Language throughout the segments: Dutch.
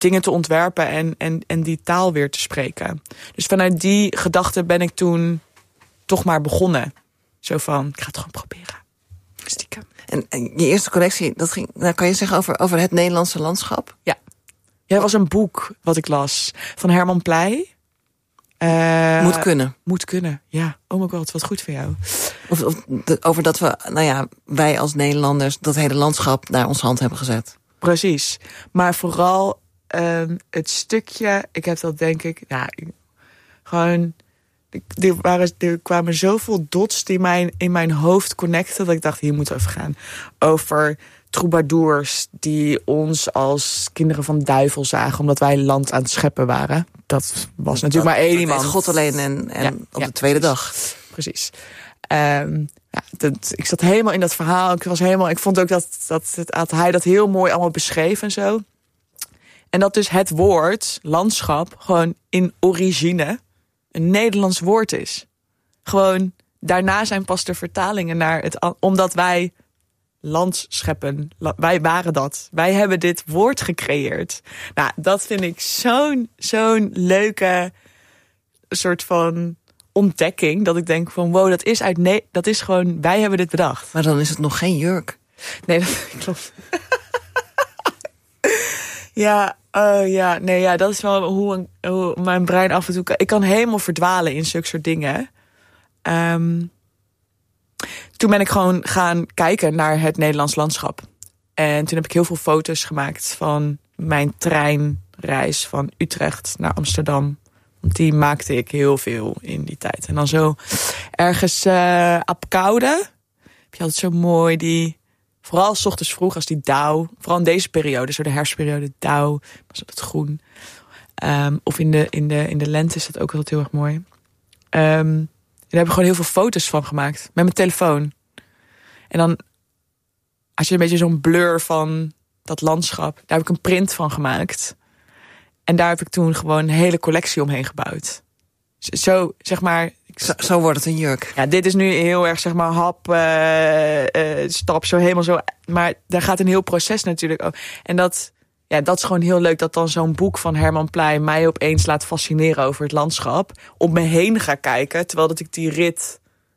dingen te ontwerpen en die taal weer te spreken. Dus vanuit die gedachte ben ik toen toch maar begonnen. Zo van, ik ga het gewoon proberen. Stiekem. En je eerste collectie, dat ging, nou, kan je zeggen over het Nederlandse landschap? Ja, dat was een boek wat ik las van Herman Pleij. Moet kunnen. Moet kunnen, ja. Oh my god, wat goed voor jou. Over dat wij als Nederlanders dat hele landschap naar ons hand hebben gezet. Precies. Maar vooral het stukje, ik heb dat denk ik, gewoon... Er kwamen zoveel dots die in mijn hoofd connecten, dat ik dacht, hier moeten we even gaan. Over troubadours die ons als kinderen van duivel zagen, omdat wij land aan het scheppen waren. Dat was natuurlijk maar één iemand. God alleen en op de tweede dag. Precies. Ik zat helemaal in dat verhaal. Ik vond ook dat hij dat heel mooi allemaal beschreef en zo. En dat dus het woord, landschap, gewoon in origine een Nederlands woord is. Gewoon, daarna zijn pas de vertalingen naar omdat wij land scheppen. Wij waren dat. Wij hebben dit woord gecreëerd. Nou, dat vind ik zo'n leuke soort van ontdekking. Dat ik denk van, wow, dat is gewoon, wij hebben dit bedacht. Maar dan is het nog geen jurk. Nee, dat klopt. Dat is wel hoe mijn brein af en toe... Ik kan helemaal verdwalen in zulke soort dingen. Toen ben ik gewoon gaan kijken naar het Nederlands landschap. En toen heb ik heel veel foto's gemaakt van mijn treinreis van Utrecht naar Amsterdam. Want die maakte ik heel veel in die tijd. En dan zo ergens Apkoude. Heb je altijd zo mooi vooral 's ochtends vroeg als die dauw. Vooral in deze periode, zo de herfstperiode, dauw. Was het groen. Of in de lente is dat ook altijd heel erg mooi. Daar heb ik gewoon heel veel foto's van gemaakt. Met mijn telefoon. En dan, als je een beetje zo'n blur van dat landschap. Daar heb ik een print van gemaakt. En daar heb ik toen gewoon een hele collectie omheen gebouwd. Zo, zeg maar... Zo wordt het een jurk. Ja, dit is nu heel erg, zeg maar, stap zo helemaal zo. Maar daar gaat een heel proces natuurlijk over. En dat is gewoon heel leuk dat dan zo'n boek van Herman Pleij mij opeens laat fascineren over het landschap. Om me heen ga kijken, terwijl dat ik die rit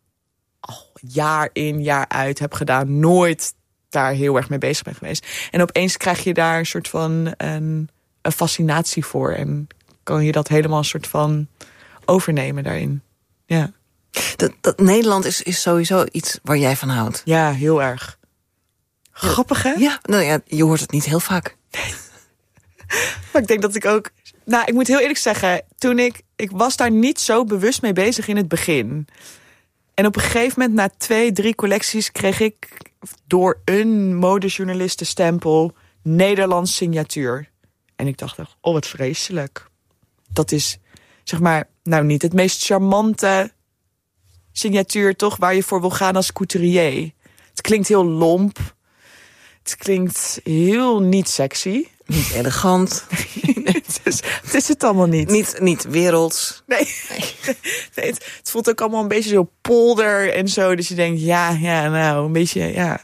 jaar in, jaar uit heb gedaan. Nooit daar heel erg mee bezig ben geweest. En opeens krijg je daar een soort van een fascinatie voor. En kan je dat helemaal een soort van overnemen daarin. Ja. Dat Nederland is sowieso iets waar jij van houdt. Ja, heel erg. Grappig, hè? Ja, nou ja, je hoort het niet heel vaak. Nee. Maar ik denk dat ik ook... Nou, ik moet heel eerlijk zeggen, toen ik was daar niet zo bewust mee bezig in het begin. En op een gegeven moment, na 2-3 collecties, kreeg ik door een modejournalistenstempel Nederlands signatuur. En ik dacht, oh, wat vreselijk. Dat is, zeg maar, nou niet het meest charmante signatuur, toch, waar je voor wil gaan als couturier. Het klinkt heel lomp. Het klinkt heel niet sexy. Niet elegant. Het is het allemaal niet. Niet werelds. Nee, het voelt ook allemaal een beetje zo polder en zo. Dus je denkt, nou, een beetje, ja.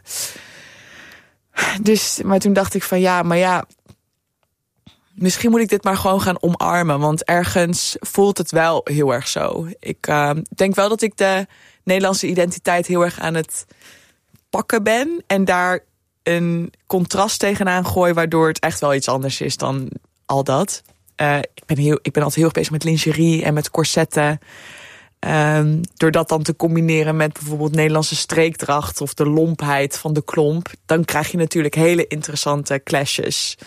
Dus, maar toen dacht ik van, misschien moet ik dit maar gewoon gaan omarmen. Want ergens voelt het wel heel erg zo. Ik denk wel dat ik de Nederlandse identiteit heel erg aan het pakken ben. En daar een contrast tegenaan gooi, waardoor het echt wel iets anders is dan al dat. Ik ben altijd heel erg bezig met lingerie en met corsetten. Door dat dan te combineren met bijvoorbeeld Nederlandse streekdracht of de lompheid van de klomp, dan krijg je natuurlijk hele interessante clashes.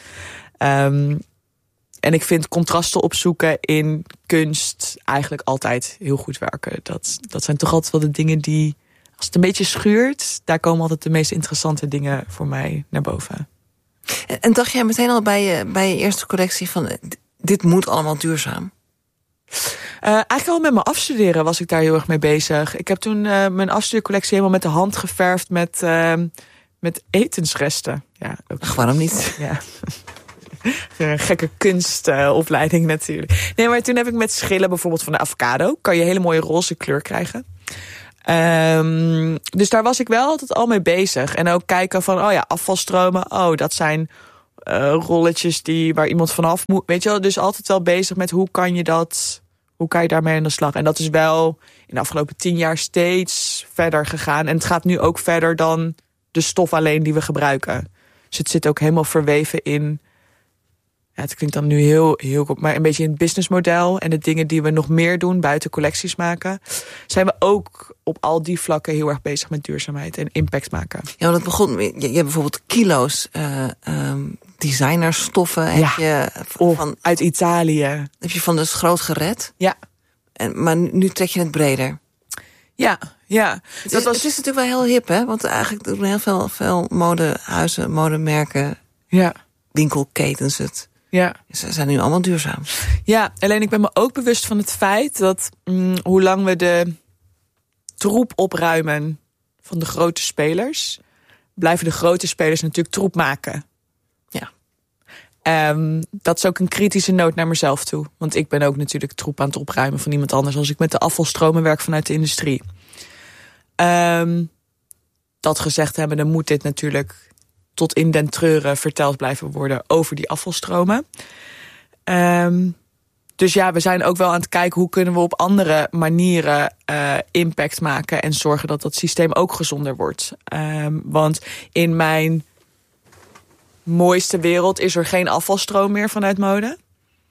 En ik vind contrasten opzoeken in kunst eigenlijk altijd heel goed werken. Dat zijn toch altijd wel de dingen die, als het een beetje schuurt, daar komen altijd de meest interessante dingen voor mij naar boven. En dacht jij meteen al bij je eerste collectie van, dit moet allemaal duurzaam? Eigenlijk al met mijn afstuderen was ik daar heel erg mee bezig. Ik heb toen mijn afstudeercollectie helemaal met de hand geverfd met etensresten. Ja, ach, waarom niet? Ja. Een gekke kunstopleiding natuurlijk. Nee, maar toen heb ik met schillen bijvoorbeeld van de avocado, kan je hele mooie roze kleur krijgen. Dus daar was ik wel altijd al mee bezig. En ook kijken van, afvalstromen. Dat zijn rolletjes waar iemand vanaf moet. Weet je wel, dus altijd wel bezig met hoe kan je daarmee aan de slag. En dat is wel in de afgelopen 10 jaar steeds verder gegaan. En het gaat nu ook verder dan de stof alleen die we gebruiken. Dus het zit ook helemaal verweven in... Ja, het klinkt dan nu heel maar een beetje in het businessmodel. En de dingen die we nog meer doen, buiten collecties maken... zijn we ook op al die vlakken heel erg bezig met duurzaamheid en impact maken. Ja, want het begon... Je hebt bijvoorbeeld kilo's designerstoffen. Heb je uit Italië. Heb je van dus groot gered. Ja. Maar nu trek je het breder. Ja. Het is natuurlijk wel heel hip, hè? Want eigenlijk doen heel veel modehuizen, modemerken... Ja. Winkelketens het. Ja. Ze zijn nu allemaal duurzaam. Ja, alleen ik ben me ook bewust van het feit dat hoe lang we de troep opruimen van de grote spelers, blijven de grote spelers natuurlijk troep maken. Ja. Dat is ook een kritische noot naar mezelf toe. Want ik ben ook natuurlijk troep aan het opruimen van iemand anders als ik met de afvalstromen werk vanuit de industrie. Dat gezegd hebben, dan moet dit natuurlijk tot in den treuren verteld blijven worden over die afvalstromen. Dus ja, we zijn ook wel aan het kijken hoe kunnen we op andere manieren impact maken en zorgen dat dat systeem ook gezonder wordt. Want in mijn mooiste wereld is er geen afvalstroom meer vanuit mode.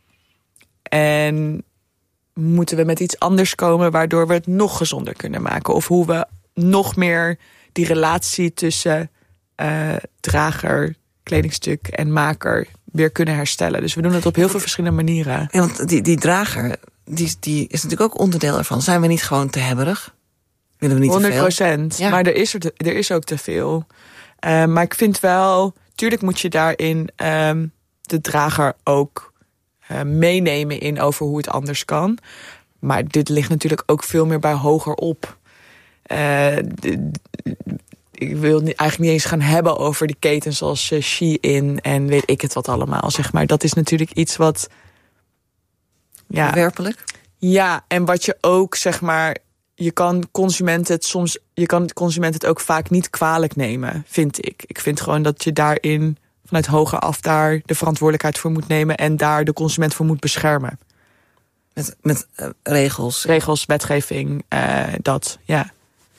En moeten we met iets anders komen waardoor we het nog gezonder kunnen maken. Of hoe we nog meer die relatie tussen drager, kledingstuk en maker weer kunnen herstellen. Dus we doen het op heel veel verschillende manieren. Ja, want die drager, die is natuurlijk ook onderdeel ervan. Zijn we niet gewoon te hebberig? Willen we niet 100%. Ja. Maar er is ook te veel. Maar ik vind wel, tuurlijk moet je daarin de drager ook meenemen in over hoe het anders kan. Maar dit ligt natuurlijk ook veel meer bij hoger op. Ik wil eigenlijk niet eens gaan hebben over die ketens zoals Shein en weet ik het wat allemaal, zeg maar. Dat is natuurlijk iets wat... Ja, werkelijk? Ja, en wat je ook, zeg maar... Je kan consument het ook vaak niet kwalijk nemen, vind ik. Ik vind gewoon dat je daarin vanuit hoger af daar de verantwoordelijkheid voor moet nemen en daar de consument voor moet beschermen. Met regels? Regels, wetgeving, dat, ja.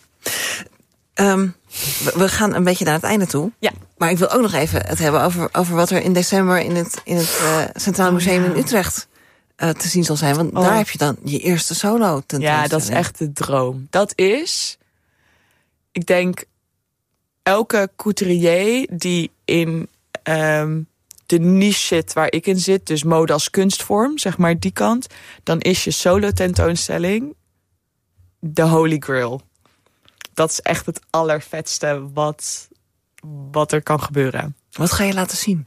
We gaan een beetje naar het einde toe. Ja. Maar ik wil ook nog even het hebben over wat er in december in het Centraal Museum in Utrecht te zien zal zijn. Want daar heb je dan je eerste solo tentoonstelling. Ja, dat is echt de droom. Dat is, ik denk, elke couturier die in de niche zit waar ik in zit, dus mode als kunstvorm, zeg maar die kant, dan is je solo tentoonstelling de holy grail. Dat is echt het allervetste wat er kan gebeuren. Wat ga je laten zien?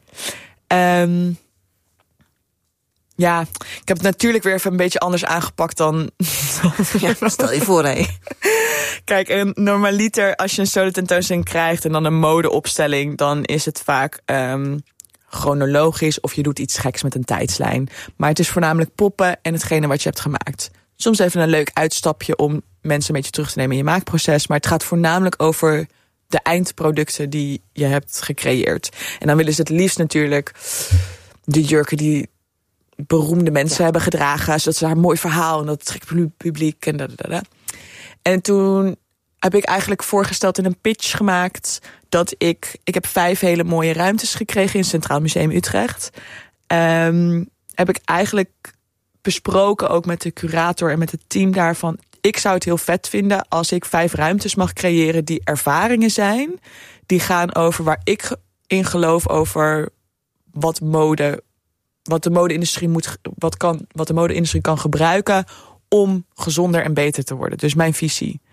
Ja, ik heb het natuurlijk weer even een beetje anders aangepakt dan... Ja, stel je voor, hé. Kijk, normaliter als je een solo tentoonstelling krijgt en dan een modeopstelling, dan is het vaak chronologisch of je doet iets geks met een tijdslijn. Maar het is voornamelijk poppen en hetgene wat je hebt gemaakt. Soms even een leuk uitstapje om mensen een beetje terug te nemen in je maakproces. Maar het gaat voornamelijk over de eindproducten die je hebt gecreëerd. En dan willen ze het liefst natuurlijk de jurken die beroemde mensen hebben gedragen, zodat ze haar mooi verhaal en dat trekt publiek en da. En toen heb ik eigenlijk voorgesteld in een pitch gemaakt dat ik heb 5 hele mooie ruimtes gekregen in het Centraal Museum Utrecht. Heb ik eigenlijk besproken ook met de curator en met het team daarvan. Ik zou het heel vet vinden als ik 5 ruimtes mag creëren die ervaringen zijn, die gaan over waar ik in geloof over wat de mode-industrie kan gebruiken om gezonder en beter te worden. Dus mijn visie.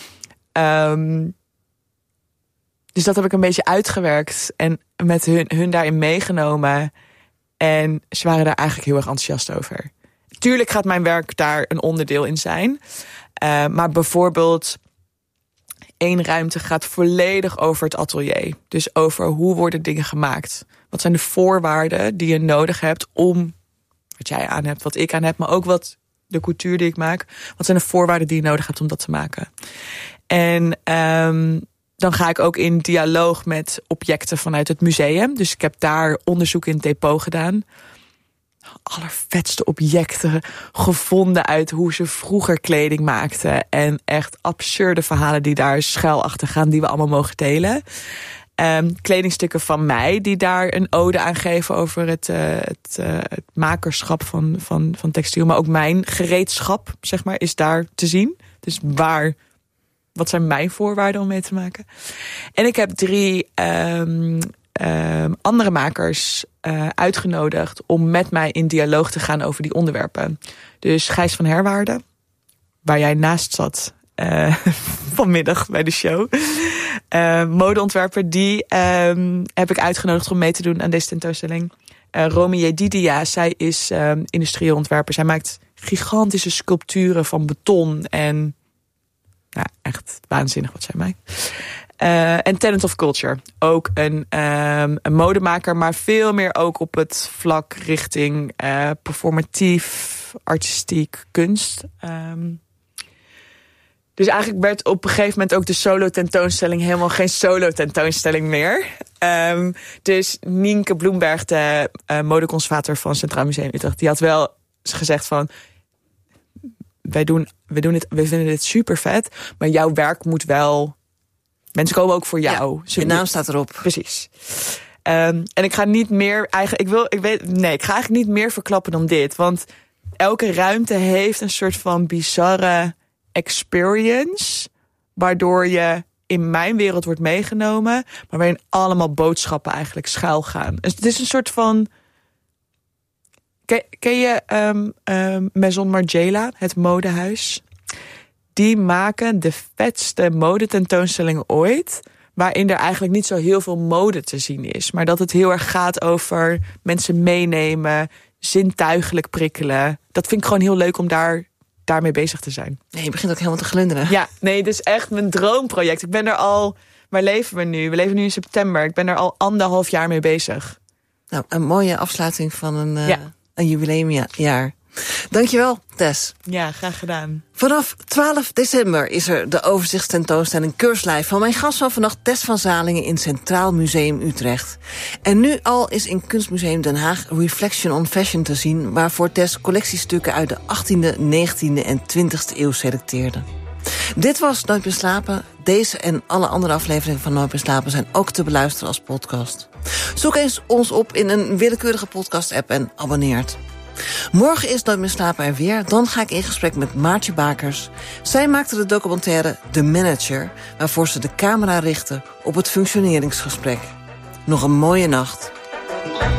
Dus dat heb ik een beetje uitgewerkt en met hun daarin meegenomen. En ze waren daar eigenlijk heel erg enthousiast over. Tuurlijk gaat mijn werk daar een onderdeel in zijn. Maar bijvoorbeeld 1 ruimte gaat volledig over het atelier. Dus over hoe worden dingen gemaakt. Wat zijn de voorwaarden die je nodig hebt om wat jij aan hebt, wat ik aan heb, maar ook wat de couture die ik maak. Wat zijn de voorwaarden die je nodig hebt om dat te maken? En dan ga ik ook in dialoog met objecten vanuit het museum. Dus ik heb daar onderzoek in het depot gedaan. Allervetste objecten gevonden uit hoe ze vroeger kleding maakten. En echt absurde verhalen die daar schuil achter gaan, die we allemaal mogen delen. Kledingstukken van mij die daar een ode aan geven over het makerschap van textiel. Maar ook mijn gereedschap, zeg maar, is daar te zien. Dus wat zijn mijn voorwaarden om mee te maken? En ik heb 3 andere makers uitgenodigd om met mij in dialoog te gaan over die onderwerpen. Dus Gijs van Herwaarden, waar jij naast zat vanmiddag bij de show. Modeontwerper, die heb ik uitgenodigd om mee te doen aan deze tentoonstelling. Romy Jedidia, zij is industrieel ontwerper. Zij maakt gigantische sculpturen van beton en echt waanzinnig wat zij maakt. En Tenant of Culture, ook een modemaker, maar veel meer ook op het vlak richting performatief, artistiek, kunst. Dus eigenlijk werd op een gegeven moment ook de solo-tentoonstelling helemaal geen solo-tentoonstelling meer. Dus Nienke Bloemberg, de modeconservator van Centraal Museum Utrecht, die had wel gezegd van, we vinden dit super vet, maar jouw werk moet wel, mensen komen ook voor jou. Ja, je naam staat erop. Precies. En ik ga niet meer, ik ga eigenlijk niet meer verklappen dan dit, want elke ruimte heeft een soort van bizarre experience, waardoor je in mijn wereld wordt meegenomen, maar waarin allemaal boodschappen eigenlijk schuil gaan. Dus het is een soort van, ken je Maison Margiela, het modehuis? Die maken de vetste modetentoonstellingen ooit, waarin er eigenlijk niet zo heel veel mode te zien is, maar dat het heel erg gaat over mensen meenemen, zintuigelijk prikkelen. Dat vind ik gewoon heel leuk om daarmee bezig te zijn. Nee, je begint ook helemaal te glunderen. Ja, nee, dit is echt mijn droomproject. Ik ben er al, waar leven we nu? We leven nu in september. Ik ben er al 1,5 jaar mee bezig. Nou, een mooie afsluiting van een jubileumjaar. Dankjewel, Tess. Ja, graag gedaan. Vanaf 12 december is er de overzichtstentoonstelling Keurslijf van mijn gast van vannacht, Tess van Zalingen, in Centraal Museum Utrecht. En nu al is in Kunstmuseum Den Haag Reflection on Fashion te zien, waarvoor Tess collectiestukken uit de 18e, 19e en 20e eeuw selecteerde. Dit was Nooit meer slapen. Deze en alle andere afleveringen van Nooit meer slapen zijn ook te beluisteren als podcast. Zoek eens ons op in een willekeurige podcast-app en abonneert. Morgen is Nooit meer slapen er weer. Dan ga ik in gesprek met Maartje Bakers. Zij maakte de documentaire The Manager, waarvoor ze de camera richtte op het functioneringsgesprek. Nog een mooie nacht.